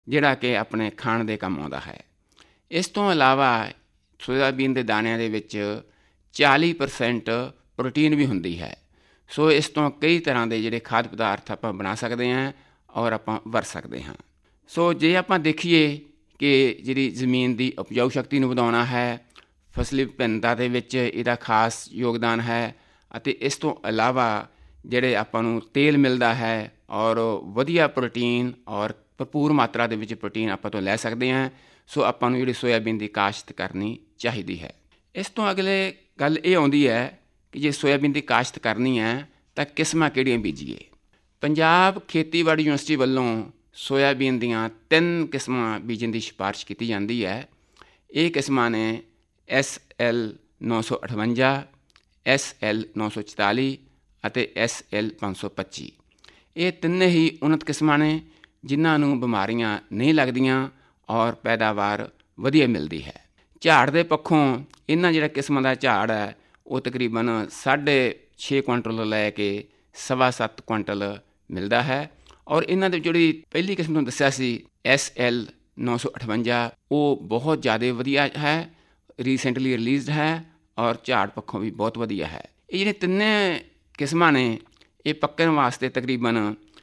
ਜਿਹੜਾ ਕਿ ਆਪਣੇ ਖਾਣ ਦੇ ਕੰਮ ਆਉਂਦਾ ਹੈ। ਇਸ ਤੋਂ ਇਲਾਵਾ ਸੋਇਆਬੀਨ ਦੇ ਦਾਣਿਆਂ ਦੇ ਵਿੱਚ 40% ਪ੍ਰੋਟੀਨ ਵੀ ਹੁੰਦੀ ਹੈ। ਸੋ ਇਸ ਤੋਂ ਕਈ ਤਰ੍ਹਾਂ ਦੇ ਜਿਹੜੇ ਖਾਦ ਪਦਾਰਥ ਆਪਾਂ ਬਣਾ ਸਕਦੇ ਹਾਂ ਔਰ ਆਪਾਂ ਵਰਤ ਸਕਦੇ ਹਾਂ। ਸੋ ਜੇ ਆਪਾਂ ਦੇਖੀਏ ਕਿ ਜਿਹੜੀ ਜ਼ਮੀਨ ਦੀ ਉਪਜਾਊ ਸ਼ਕਤੀ ਨੂੰ ਵਧਾਉਣਾ ਹੈ, ਫਸਲੀ ਵਿਭਿੰਨਤਾ ਦੇ ਵਿੱਚ ਇਹਦਾ ਖਾਸ ਯੋਗਦਾਨ ਹੈ ਅਤੇ ਇਸ ਤੋਂ ਇਲਾਵਾ ਜਿਹੜੇ ਆਪਾਂ ਨੂੰ ਤੇਲ ਮਿਲਦਾ ਹੈ ਔਰ ਵਧੀਆ ਪ੍ਰੋਟੀਨ ਔਰ ਭਰਪੂਰ ਮਾਤਰਾ ਦੇ ਵਿੱਚ ਪ੍ਰੋਟੀਨ ਆਪਾਂ ਤੋਂ ਲੈ ਸਕਦੇ ਹਾਂ। ਸੋ ਆਪਾਂ ਨੂੰ ਜਿਹੜੀ ਸੋਇਆਬੀਨ ਦੀ ਕਾਸ਼ਤ ਕਰਨੀ ਚਾਹੀਦੀ ਹੈ। ਇਸ ਤੋਂ ਅਗਲੇ ਗੱਲ ਇਹ ਆਉਂਦੀ ਹੈ ਕਿ ਜੇ ਸੋਇਆਬੀਨ ਦੀ ਕਾਸ਼ਤ ਕਰਨੀ ਹੈ ਤਾਂ ਕਿਸਮਾਂ ਕਿਹੜੀਆਂ ਬੀਜੀਏ। ਪੰਜਾਬ ਖੇਤੀਬਾੜੀ ਯੂਨੀਵਰਸਿਟੀ ਵੱਲੋਂ ਸੋਇਆਬੀਨ ਦੀਆਂ 3 ਕਿਸਮਾਂ ਬੀਜਣ ਦੀ ਸਿਫਾਰਿਸ਼ ਕੀਤੀ ਜਾਂਦੀ ਹੈ। ਇਹ ਕਿਸਮਾਂ ਨੇ SL 958, SL 944 ਅਤੇ SL 525। ਇਹ ਤਿੰਨੇ ਹੀ ਉੱਨਤ ਕਿਸਮਾਂ ਨੇ ਜਿਨ੍ਹਾਂ ਨੂੰ ਬਿਮਾਰੀਆਂ ਨਹੀਂ ਲੱਗਦੀਆਂ ਔਰ ਪੈਦਾਵਾਰ ਵਧੀਆ ਮਿਲਦੀ ਹੈ। ਝਾੜ ਦੇ ਪੱਖੋਂ ਇਹਨਾਂ ਜਿਹੜਾ ਕਿਸਮਾਂ ਦਾ ਝਾੜ ਹੈ ਉਹ ਤਕਰੀਬਨ 6.5 ਕੁਇੰਟਲ ਤੋਂ ਲੈ ਕੇ 7.25 ਕੁਇੰਟਲ ਮਿਲਦਾ ਹੈ। ਔਰ ਇਹਨਾਂ ਦੀ ਜਿਹੜੀ ਪਹਿਲੀ ਕਿਸਮ ਨੂੰ ਦੱਸਿਆ ਸੀ SL 958, ਉਹ ਬਹੁਤ ਜ਼ਿਆਦਾ ਵਧੀਆ ਹੈ, ਰੀਸੈਂਟਲੀ ਰਿਲੀਜ਼ਡ ਹੈ ਔਰ ਝਾੜ ਪੱਖੋਂ ਵੀ ਬਹੁਤ ਵਧੀਆ ਹੈ। ਇਹ ਜਿਹੜੇ ਤਿੰਨੇ ਕਿਸਮਾਂ ਨੇ ਇਹ ਪੱਕਣ ਵਾਸਤੇ ਤਕਰੀਬਨ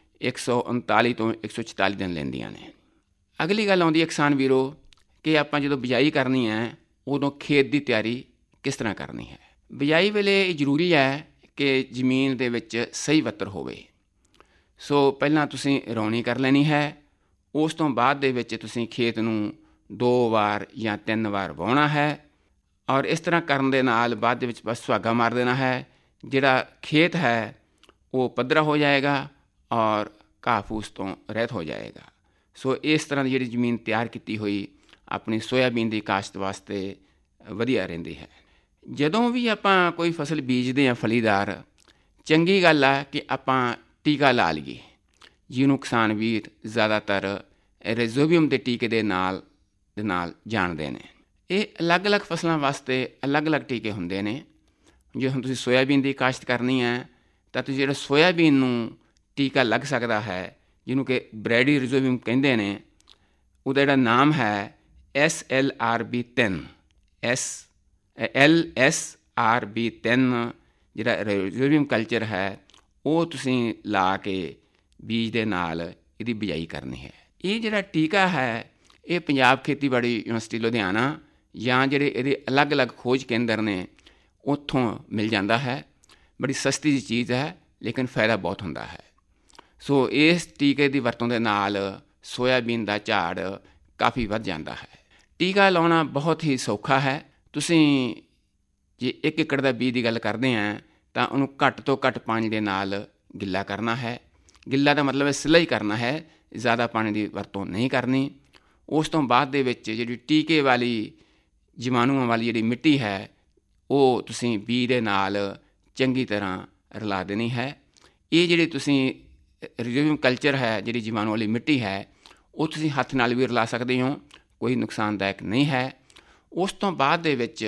139 ਤੋਂ 144 ਦਿਨ ਲੈਂਦੀਆਂ ਨੇ। ਅਗਲੀ ਗੱਲ ਆਉਂਦੀ ਹੈ ਕਿਸਾਨ ਵੀਰੋ ਕਿ ਆਪਾਂ ਜਦੋਂ ਬਿਜਾਈ ਕਰਨੀ ਹੈ ਉਦੋਂ ਖੇਤ ਦੀ ਤਿਆਰੀ ਕਿਸ ਤਰ੍ਹਾਂ ਕਰਨੀ ਹੈ। ਬਿਜਾਈ ਵੇਲੇ ਇਹ ਜ਼ਰੂਰੀ ਹੈ ਕਿ ਜ਼ਮੀਨ ਦੇ ਵਿੱਚ ਸਹੀ ਵੱਤਰ ਹੋਵੇ। ਸੋ ਪਹਿਲਾਂ ਤੁਸੀਂ ਰੌਣੀ ਕਰ ਲੈਣੀ ਹੈ। ਉਸ ਤੋਂ ਬਾਅਦ ਦੇ ਵਿੱਚ ਤੁਸੀਂ ਖੇਤ ਨੂੰ 2 ਵਾਰ ਜਾਂ 3 ਵਾਰ ਵਾਹੁਣਾ ਹੈ ਔਰ ਇਸ ਤਰ੍ਹਾਂ ਕਰਨ ਦੇ ਨਾਲ ਬਾਅਦ ਦੇ ਵਿੱਚ ਬਸ ਸੁਹਾਗਾ ਮਾਰ ਦੇਣਾ ਹੈ। ਜਿਹੜਾ ਖੇਤ ਹੈ ਉਹ ਪੱਧਰਾ ਹੋ ਜਾਏਗਾ ਔਰ ਘਾਹ ਫੂਸ ਤੋਂ ਰਹਿਤ ਹੋ ਜਾਏਗਾ। ਸੋ ਇਸ ਤਰ੍ਹਾਂ ਦੀ ਜਿਹੜੀ ਜ਼ਮੀਨ ਤਿਆਰ ਕੀਤੀ ਹੋਈ ਆਪਣੀ ਸੋਇਆਬੀਨ ਦੀ ਕਾਸ਼ਤ ਵਾਸਤੇ ਵਧੀਆ ਰਹਿੰਦੀ ਹੈ। ਜਦੋਂ ਵੀ ਆਪਾਂ ਕੋਈ ਫਸਲ ਬੀਜਦੇ ਹਾਂ ਫਲੀਦਾਰ, ਚੰਗੀ ਗੱਲ ਆ ਕਿ ਆਪਾਂ ਟੀਕਾ ਲਾ ਲਈਏ, ਜਿਹਨੂੰ ਕਿਸਾਨ ਵੀਰ ਜ਼ਿਆਦਾਤਰ ਰੈਜ਼ੋਬੀਅਮ ਦੇ ਟੀਕੇ ਦੇ ਨਾਲ ਜਾਣਦੇ ਨੇ। ਇਹ ਅਲੱਗ-ਅਲੱਗ ਫਸਲਾਂ ਵਾਸਤੇ ਅਲੱਗ-ਅਲੱਗ ਟੀਕੇ ਹੁੰਦੇ ਨੇ। ਜੇ ਹੁਣ ਤੁਸੀਂ ਸੋਇਆਬੀਨ ਦੀ ਕਾਸ਼ਤ ਕਰਨੀ ਹੈ ਤਾਂ ਤੁਸੀਂ ਜਿਹੜਾ ਸੋਇਆਬੀਨ ਨੂੰ ਟੀਕਾ ਲੱਗ ਸਕਦਾ ਹੈ, ਜਿਹਨੂੰ ਕਿ ਬ੍ਰੈਡੀ ਰਿਜ਼ੋਬੀਅਮ ਕਹਿੰਦੇ ਨੇ, ਉਹਦਾ ਜਿਹੜਾ ਨਾਮ ਹੈ SLRB3, LSRB3 ਜਿਹੜਾ ਰਿਜ਼ੋਬੀਅਮ ਕਲਚਰ ਹੈ ਉਹ ਤੁਸੀਂ ਲਾ ਕੇ ਬੀਜ ਦੇ ਨਾਲ ਇਹਦੀ ਬਿਜਾਈ ਕਰਨੀ ਹੈ। ਇਹ ਜਿਹੜਾ ਟੀਕਾ ਹੈ ਇਹ ਪੰਜਾਬ ਖੇਤੀਬਾੜੀ ਯੂਨੀਵਰਸਿਟੀ ਲੁਧਿਆਣਾ ਜਾਂ ਜਿਹੜੇ ਇਹਦੇ ਅਲੱਗ-ਅਲੱਗ ਖੋਜ ਕੇਂਦਰ ਨੇ ਉੱਥੋਂ ਮਿਲ ਜਾਂਦਾ ਹੈ। ਬੜੀ ਸਸਤੀ ਜਿਹੀ ਚੀਜ਼ ਹੈ ਲੇਕਿਨ ਫਾਇਦਾ ਬਹੁਤ ਹੁੰਦਾ ਹੈ। ਸੋ ਇਸ ਟੀਕੇ ਦੀ ਵਰਤੋਂ ਦੇ ਨਾਲ ਸੋਇਆਬੀਨ ਦਾ ਝਾੜ ਕਾਫੀ ਵੱਧ ਜਾਂਦਾ ਹੈ। ਟੀਕਾ ਲਾਉਣਾ ਬਹੁਤ ਹੀ ਸੌਖਾ ਹੈ। ਤੁਸੀਂ ਜੇ 1 ਏਕੜ ਦਾ ਬੀਜ ਦੀ ਗੱਲ ਕਰਦੇ ਹਾਂ ਤਾਂ ਉਹਨੂੰ ਘੱਟ ਤੋਂ ਘੱਟ ਪਾਣੀ ਦੇ ਨਾਲ ਗਿੱਲਾ ਕਰਨਾ ਹੈ। ਗਿੱਲਾ ਦਾ ਮਤਲਬ ਹੈ ਸਿੱਲਾ ਹੀ ਕਰਨਾ ਹੈ, ਜ਼ਿਆਦਾ ਪਾਣੀ ਦੀ ਵਰਤੋਂ ਨਹੀਂ ਕਰਨੀ। ਉਸ ਤੋਂ ਬਾਅਦ ਦੇ ਵਿੱਚ ਜਿਹੜੀ ਟੀਕੇ ਵਾਲੀ ਜੀਵਾਣੂਆਂ ਵਾਲੀ ਜਿਹੜੀ ਮਿੱਟੀ ਹੈ ਉਹ ਤੁਸੀਂ ਬੀਜ ਦੇ ਨਾਲ ਚੰਗੀ ਤਰ੍ਹਾਂ ਰਲਾ ਦੇਣੀ ਹੈ। ਇਹ ਜਿਹੜੀ ਤੁਸੀਂ ਰਿਜ਼ੋਬੀਅਮ ਕਲਚਰ ਹੈ, ਜਿਹੜੀ ਜੀਵਾਣੂ ਵਾਲੀ ਮਿੱਟੀ ਹੈ, ਉਹ ਤੁਸੀਂ ਹੱਥ ਨਾਲ ਵੀ ਰਲਾ ਸਕਦੇ ਹੋ, ਕੋਈ ਨੁਕਸਾਨਦਾਇਕ ਨਹੀਂ ਹੈ। ਉਸ ਤੋਂ ਬਾਅਦ ਦੇ ਵਿੱਚ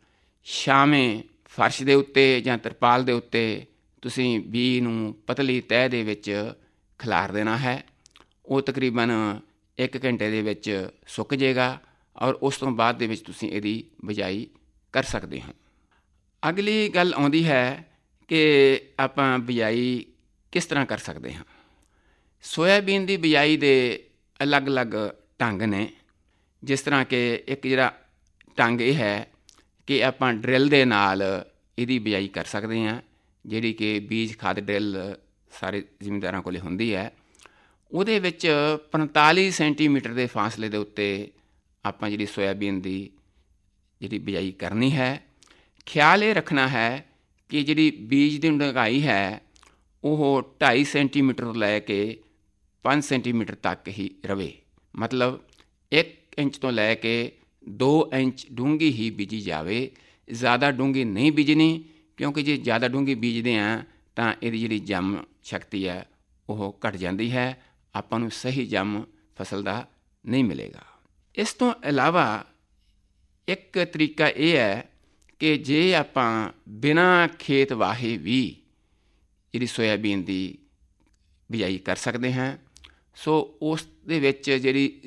ਛਾਵੇਂ ਫਰਸ਼ ਦੇ ਉੱਤੇ ਜਾਂ ਤਰਪਾਲ ਦੇ ਉੱਤੇ ਤੁਸੀਂ ਬੀਜ ਨੂੰ ਪਤਲੀ ਤਹਿ ਦੇ ਵਿੱਚ ਖਿਲਾਰ ਦੇਣਾ ਹੈ। ਉਹ ਤਕਰੀਬਨ 1 ਘੰਟੇ ਦੇ ਵਿੱਚ ਸੁੱਕ ਜਾਏਗਾ ਔਰ ਉਸ ਤੋਂ ਬਾਅਦ ਦੇ ਵਿੱਚ ਤੁਸੀਂ ਇਹਦੀ ਬਿਜਾਈ ਕਰ ਸਕਦੇ ਹੋ। ਅਗਲੀ ਗੱਲ ਆਉਂਦੀ ਹੈ ਕਿ ਆਪਾਂ ਬਿਜਾਈ ਕਿਸ ਤਰ੍ਹਾਂ ਕਰ ਸਕਦੇ ਹਾਂ। ਸੋਇਆਬੀਨ ਦੀ ਬਿਜਾਈ ਦੇ ਅਲੱਗ-ਅਲੱਗ ਢੰਗ ਨੇ। ਜਿਸ ਤਰ੍ਹਾਂ ਕਿ ਇੱਕ ਜਿਹੜਾ ਢੰਗ ਇਹ ਹੈ ਕਿ ਆਪਾਂ ਡਰਿੱਲ ਦੇ ਨਾਲ ਇਹਦੀ ਬਿਜਾਈ ਕਰ ਸਕਦੇ ਹਾਂ, ਜਿਹੜੀ ਕਿ ਬੀਜ ਖਾਦ ਡਰਿੱਲ ਸਾਰੇ ਜ਼ਿਮੀਂਦਾਰਾਂ ਕੋਲ ਹੁੰਦੀ ਹੈ। ਉਹਦੇ ਵਿੱਚ 45 ਸੈਂਟੀਮੀਟਰ ਦੇ ਫਾਸਲੇ ਦੇ ਉੱਤੇ ਆਪਾਂ ਜਿਹੜੀ ਸੋਇਆਬੀਨ ਦੀ ਜਿਹੜੀ ਬਿਜਾਈ ਕਰਨੀ ਹੈ। ਖਿਆਲ ਇਹ ਰੱਖਣਾ ਹੈ ਕਿ ਜਿਹੜੀ ਬੀਜ ਦੀ ਡੂੰਘਾਈ ਹੈ ਉਹ 2.5 ਸੈਂਟੀਮੀਟਰ ਤੋਂ ਲੈ ਕੇ 5 ਸੈਂਟੀਮੀਟਰ ਤੱਕ ਹੀ ਰਵੇ। ਮਤਲਬ 1 ਇੰਚ ਤੋਂ ਲੈ ਕੇ 2 ਇੰਚ ਡੂੰਘੀ ਹੀ ਬੀਜੀ ਜਾਵੇ। ਜ਼ਿਆਦਾ ਡੂੰਘੀ ਨਹੀਂ ਬੀਜਣੀ, ਕਿਉਂਕਿ ਜੇ ਜ਼ਿਆਦਾ ਡੂੰਘੀ ਬੀਜਦੇ ਹਾਂ ਤਾਂ ਇਹਦੀ ਜਿਹੜੀ ਜੰਮ ਸ਼ਕਤੀ ਹੈ ਉਹ ਘਟ ਜਾਂਦੀ ਹੈ। ਆਪਾਂ ਨੂੰ ਸਹੀ ਜੰਮ ਫਸਲ ਦਾ ਨਹੀਂ ਮਿਲੇਗਾ। ਇਸ ਤੋਂ ਇਲਾਵਾ ਇੱਕ ਤਰੀਕਾ ਇਹ ਹੈ ਕਿ ਜੇ ਆਪਾਂ ਬਿਨਾਂ ਖੇਤ ਵਾਹੇ ਵੀ ਜਿਹੜੀ ਸੋਇਆਬੀਨ ਦੀ ਬਿਜਾਈ ਕਰ ਸਕਦੇ ਹਾਂ। ਸੋ ਉਸ ਦੇ ਵਿੱਚ ਜਿਹੜੀ